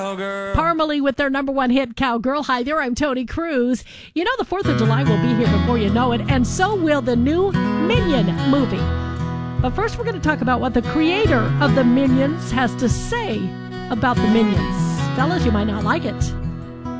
Parmalee with their number one hit, Cowgirl. Hi there, I'm Tony Cruz. You know, the 4th of July will be here before you know it, and so will the new Minion movie. But first, we're going to talk about what the creator of the Minions has to say about the Minions. Fellas, you might not like it.